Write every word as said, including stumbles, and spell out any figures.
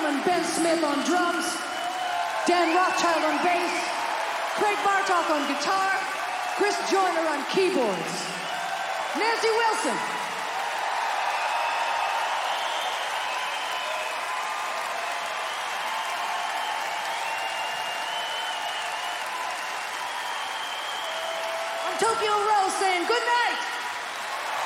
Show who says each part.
Speaker 1: Gentlemen, Ben Smith on drums, Dan Rothschild on bass, Craig Bartok on guitar, Chris Joyner on keyboards, Nancy Wilson. I'm Tokyo Rose saying good night.